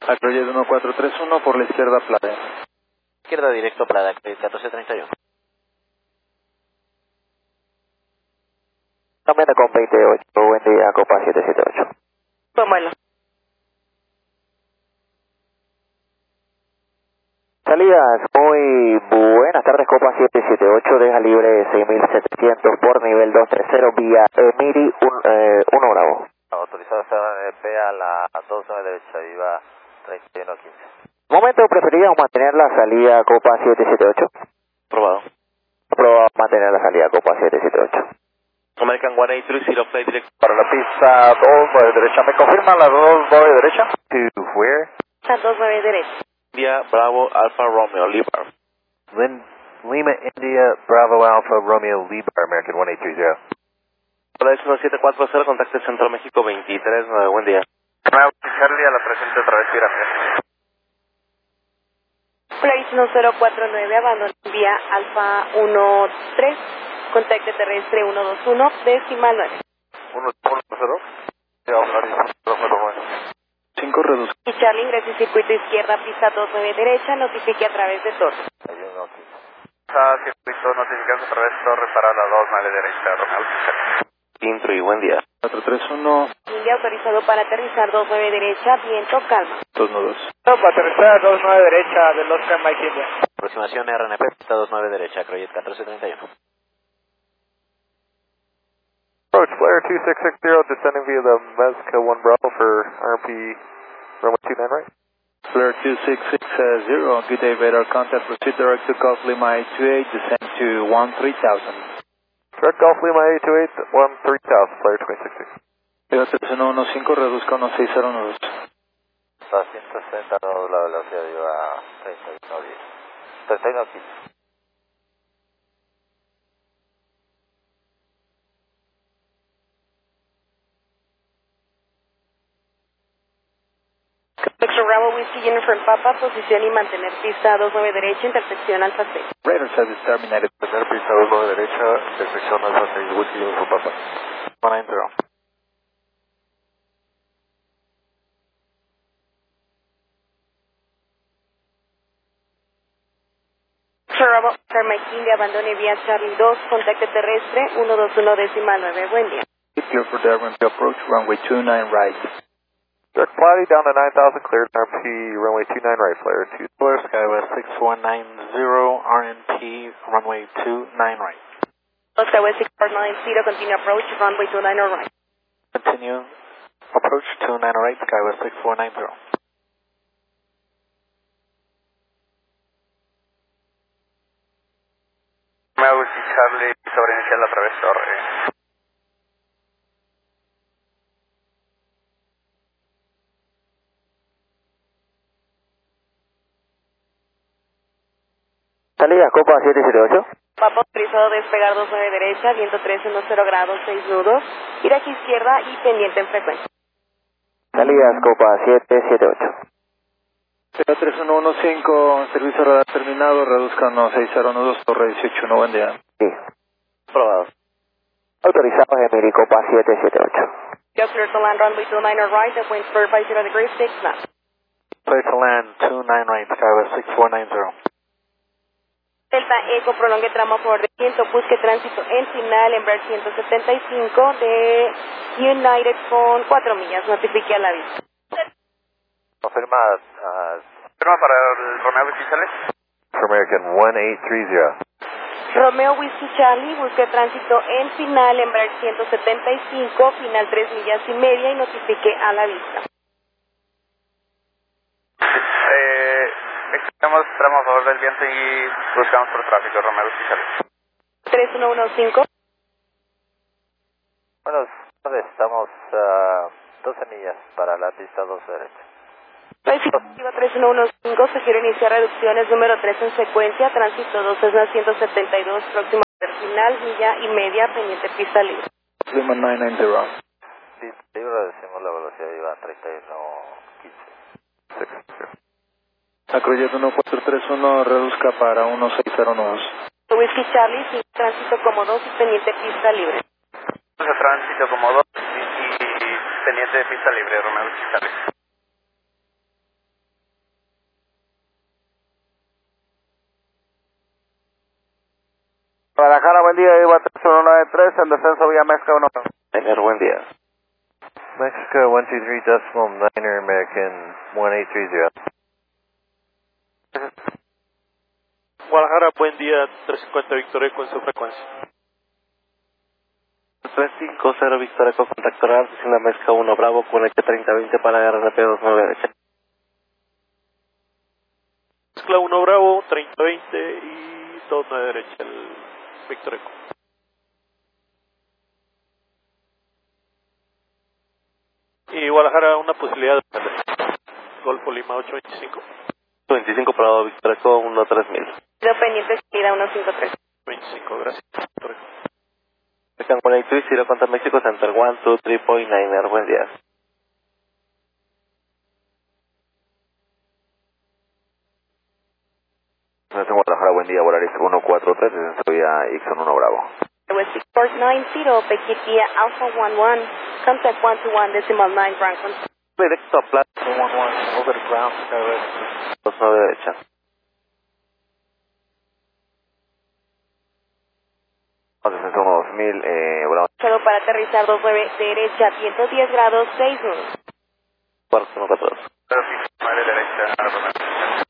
Acrojet 1431 por la izquierda Playa. Izquierda directo Prada, 1431. Cambiando con 28, buen día, Copa 778. Buen vuelo. Salidas, muy buenas tardes, Copa 778, deja libre 6700 por nivel 230 vía Emiri 1 Bravo. Autorizado CNP a la 29 derecha, viva 3115. Momento, ¿preferiríamos mantener la salida Copa 778? Aprobado. Aprobado mantener la salida Copa 778. American 183, flight direct. Para la pista 29 derecha, ¿me confirma la 29 derecha? To where? A 29 derecha. India, Bravo, Alfa, Romeo, Libar. Lima, India, Bravo, Alpha, Romeo, Libar, American 1830. Hola, es 1740, contacto Centro México 239, buen día. Charlie a la presente otra vez, gracias. Flight 1049, abandona vía Alfa 13, contacto terrestre 121, decimal 9. 110. 5 reduzco. Y Charlie ingresa en circuito izquierda, pista 29 derecha, notifique a través de torre. Circuito notificando a través de torre para la 29 derecha, Romeo. Intro y buen día. 431, India autorizado para aterrizar 29 derecha, viento, calma. 292. Para aterrizar 29 derecha del Oscar Mike India. Aproximación RNP, pista 29 derecha, Croyet 1431. Approach Flare 2660, descending via the Mezca 1 Bravo for RMP runway 29 right. Flare 2660, good day, radar contact, proceed direct to Golf Lima 828, descend to 13,000. Direct Golf Lima 828, 13,000, Flare 2660. Viva 3115, reduzca 1602. Está 160, no, la velocidad iba 3110. 3115. Extra Bravo Whiskey Uniform Papa, posición y mantener pista 29 derecha, intersección Alfa 6. Radar service terminated. Tener pista 29 derecha, intersección Alfa 6, Whiskey Uniform Papa. 190. Bravo, Mike India, abandone vía Charlie 2, contacto terrestre 121 decimal 9, buen día. Clear for Darwin to approach runway 29 right. Direct Cloudy down to 9,000, cleared RMP runway 29 right, Flare 2. Flare Skywest 6190, RNP runway 29 right. Skywest 6490, continue approach, runway 29 right. Continue approach 29 right, Skywest 6490. Me hago Charlie sobre inicial a través de torre. Salida Copa 778. Papa autorizado despegar 29 derecha, viento 1310 grados, 6 nudos, Irak izquierda y pendiente en frecuencia. Salidas Copa 778. Viva 3115, servicio radar terminado, reduzca 1602, torre 181, buen día. Sí. Aprobado. Autorizado Emiri Copa 778. Just clear to land runway 29 right, the wind spur by 0 degrees, 6 knots. Clear to land 29 right, Skywest 6490. Delta Eco prolongue tramo a favor de viento, busque tránsito en final, Embraer 175 de United con 4 millas, notifique a la vista. Confirma para el Romeo Vicentales. American 1830. Romeo Whiskey Charlie, busque tránsito en final, Embraer 175, final 3 millas y media y notifique a la vista. Estamos tramo a favor del viento y buscamos por tráfico, Romeo Vicentales. 3115. Bueno, estamos 12 millas para la pista 2 derecha. Verificativa 3115, sugiero iniciar reducciones número 3 en secuencia, tránsito 2 es la 172, próximo terminal, milla y media, pendiente pista libre. Lima 990. Pista libre, decimos la velocidad iba a 3115. Acrojet 1431, reduzca para 1602. Whiskey Charlie, sin tránsito como 2 y pendiente pista libre. Tránsito como 2 y pendiente de pista libre, Romeo Vicentales. buen día, Iba 3193, en descenso vía México 1. Niner, buen día. Mexico 123.9er, American 1830. Guadalajara, buen día, 350 Víctor Eco en su frecuencia. 350 Víctor Eco, contacto oral, oficina México 1 Bravo, con el 3020 para RRP 29 derecha. Mezcla 1 Bravo, 3020 y 29 derecha, el Víctor Eco. Y Guadalajara, una posibilidad de prender. Golfo Lima 825. 25 Bravo, Víctor Eco 13000. Quedo pendiente, salida 153. 25, gracias, Víctor Eco. American 183, Zero Contact México, Center 1, 2, 3, Niner, buen día. Guadalajara, buen día, Volaris 143, descenso vía Ixon 1 Bravo. West 6490, Pequitia Alpha 11, contact 121 decimal 9 ground contact. Directo a Plaza 111, over the ground, direct. 29 derecha. Descenso 2000, Bravo. Solo para aterrizar 29 derecha, 110 grados, 6 Cuarto 142. Madre derecha,